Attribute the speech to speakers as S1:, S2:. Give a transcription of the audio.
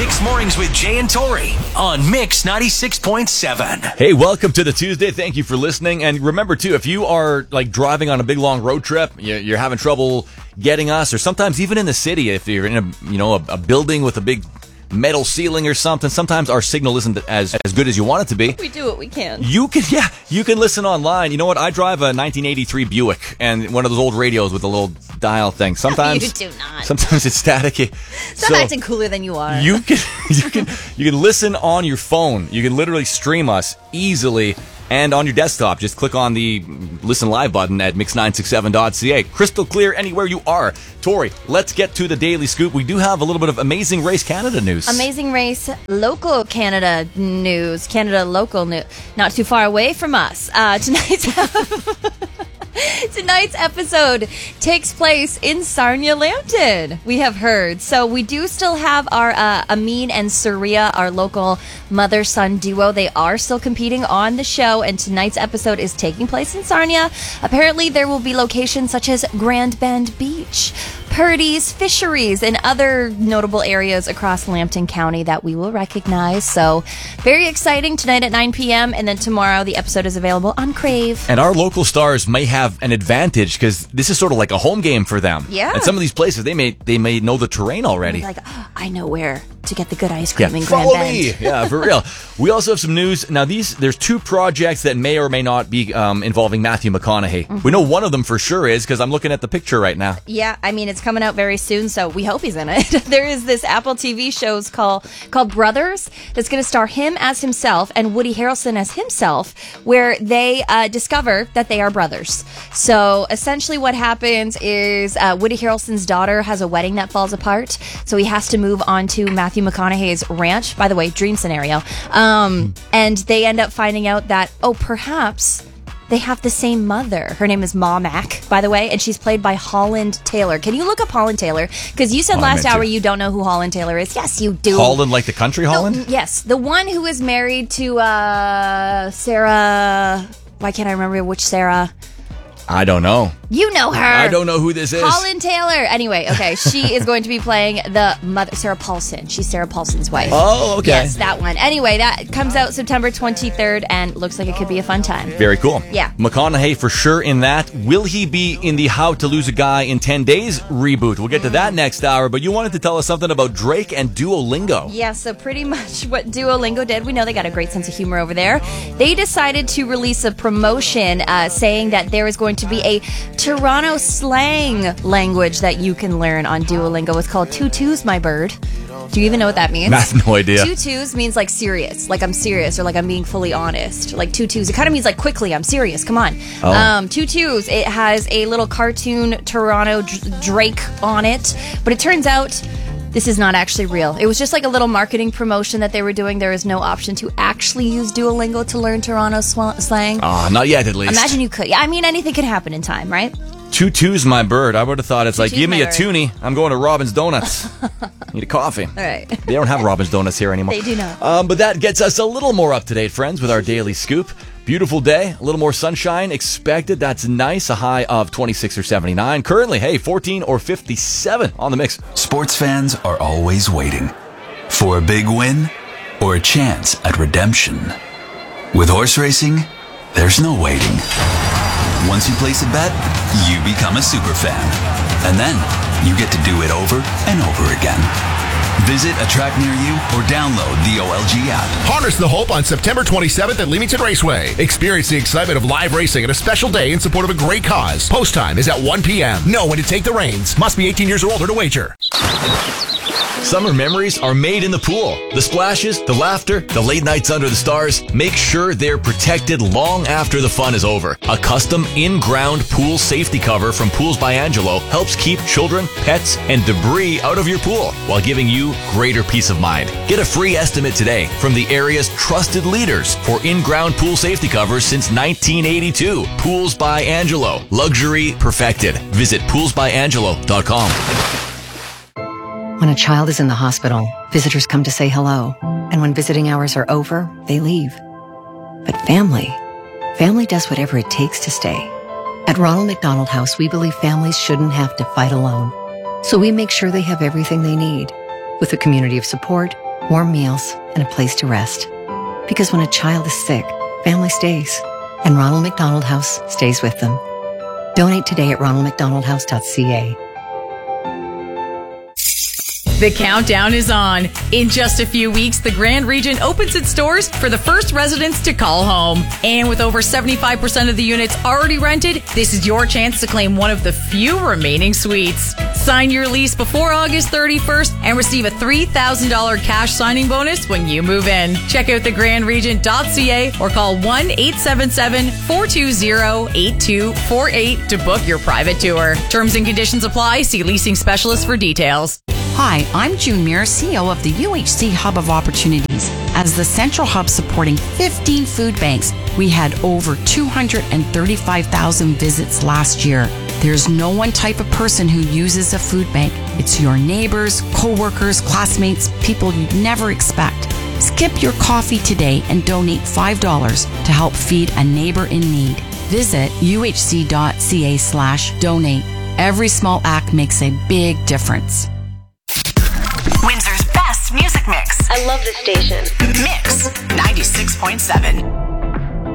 S1: Mix Mornings with Jay and Tori on Mix 96.7.
S2: Hey, welcome to the Tuesday. Thank you for listening. And remember, too, if you are like driving on a big, long road trip, you're having trouble getting us, or sometimes even in the city, if you're in a building with a big metal ceiling or something, sometimes our signal isn't as good as you want it to be.
S3: We do what we can.
S2: You can listen online. You know what? I drive a 1983 Buick and one of those old radios with a little dial thing. Sometimes
S3: you do not.
S2: Sometimes it's staticky.
S3: Stop acting cooler than you are.
S2: You can listen on your phone. You can literally stream us easily. And on your desktop, just click on the Listen Live button at mix967.ca. Crystal clear anywhere you are. Tori, let's get to the Daily Scoop. We do have a little bit of Amazing Race Canada news.
S3: Amazing Race local Canada news. Canada local news. Not too far away from us. Tonight's episode takes place in Sarnia-Lambton, we have heard. So we do still have our Amin and Surya, our local mother-son duo. They are still competing on the show, and tonight's episode is taking place in Sarnia. Apparently, there will be locations such as Grand Bend Beach, Purdy's Fisheries, and other notable areas across Lambton County that we will recognize. So very exciting tonight at 9 p.m. And then tomorrow the episode is available on Crave.
S2: And our local stars may have an advantage because this is sort of like a home game for them.
S3: Yeah.
S2: And some of these places, they may know the terrain already.
S3: Like, I know where to get the good ice cream in Grand
S2: follow
S3: Bend.
S2: me. Yeah, for real. We also have some news. Now, there's two projects that may or may not be involving Matthew McConaughey. Mm-hmm. We know one of them for sure is because I'm looking at the picture right now.
S3: Yeah, I mean, it's coming out very soon, so we hope he's in it. There is this Apple TV show called Brothers that's going to star him as himself and Woody Harrelson as himself, where they discover that they are brothers. So essentially what happens is Woody Harrelson's daughter has a wedding that falls apart, so he has to move on to Matthew McConaughey's ranch. By the way, dream scenario. And they end up finding out that, perhaps they have the same mother. Her name is Ma Mac, by the way, and she's played by Holland Taylor. Can you look up Holland Taylor? Because you said last hour you don't know who Holland Taylor is. Yes, you do.
S2: Holland, like the country Holland?
S3: No, yes, the one who is married to Sarah. Why can't I remember which Sarah?
S2: I don't know.
S3: You know her.
S2: I don't know who this is.
S3: Holland Taylor. Anyway, okay. She is going to be playing the mother, Sarah Paulson. She's Sarah Paulson's wife.
S2: Oh, okay.
S3: Yes, that one. Anyway, that comes out September 23rd and looks like it could be a fun time.
S2: Very cool.
S3: Yeah.
S2: McConaughey for sure in that. Will he be in the How to Lose a Guy in 10 Days reboot? We'll get to that next hour, but you wanted to tell us something about Drake and Duolingo.
S3: Yeah, so pretty much what Duolingo did, we know they got a great sense of humor over there. They decided to release a promotion saying that there is going to be a Toronto slang language that you can learn on Duolingo. It's called Tutus, my bird. Do you even know what that means?
S2: I have no idea.
S3: Tutus means like serious, like I'm serious, or like I'm being fully honest. Like tutus, it kind of means like quickly, I'm serious, come on. Tutus, it has a little cartoon Toronto Drake on it, but it turns out this is not actually real. It was just like a little marketing promotion that they were doing. There is no option to actually use Duolingo to learn Toronto slang.
S2: Not yet, at least.
S3: Imagine you could. Yeah, I mean, anything could happen in time, right?
S2: Tutu's my bird. I would have thought it's like, give me a
S3: bird.
S2: toonie. I'm going to Robin's Donuts. Need a coffee.
S3: All right.
S2: They don't have Robin's Donuts here anymore.
S3: They do not.
S2: But that gets us a little more up to date, friends, with our Daily Scoop. Beautiful day, a little more sunshine expected. That's nice. A high of 26 or 79. Currently, 14 or 57 on the mix.
S4: Sports fans are always waiting for a big win or a chance at redemption. With horse racing, there's no waiting. Once you place a bet, you become a super fan. And then you get to do it over and over again. Visit a track near you or download the OLG app.
S5: Harness the hope on September 27th at Leamington Raceway. Experience the excitement of live racing and a special day in support of a great cause. Post time is at 1 p.m. Know when to take the reins. Must be 18 years or older to wager.
S2: Summer memories are made in the pool. The splashes, the laughter, the late nights under the stars. Make sure they're protected long after the fun is over. A custom in-ground pool safety cover from Pools by Angelo helps keep children, pets, and debris out of your pool while giving you greater peace of mind. Get a free estimate today from the area's trusted leaders for in-ground pool safety covers since 1982. Pools by Angelo. Luxury perfected. Visit poolsbyangelo.com.
S6: When a child is in the hospital, visitors come to say hello. And when visiting hours are over, they leave. But family does whatever it takes to stay. At Ronald McDonald House, we believe families shouldn't have to fight alone. So we make sure they have everything they need. With a community of support, warm meals, and a place to rest. Because when a child is sick, family stays. And Ronald McDonald House stays with them. Donate today at ronaldmcdonaldhouse.ca.
S7: The countdown is on. In just a few weeks, the Grand Regent opens its doors for the first residents to call home. And with over 75% of the units already rented, this is your chance to claim one of the few remaining suites. Sign your lease before August 31st and receive a $3,000 cash signing bonus when you move in. Check out thegrandregent.ca or call 1-877-420-8248 to book your private tour. Terms and conditions apply. See leasing specialist for details.
S8: Hi, I'm June Muir, CEO of the UHC Hub of Opportunities. As the central hub supporting 15 food banks, we had over 235,000 visits last year. There's no one type of person who uses a food bank. It's your neighbors, co-workers, classmates, people you'd never expect. Skip your coffee today and donate $5 to help feed a neighbor in need. Visit uhc.ca/donate. Every small act makes a big difference.
S9: Windsor's best music mix.
S10: I love this station.
S9: Mix 96.7.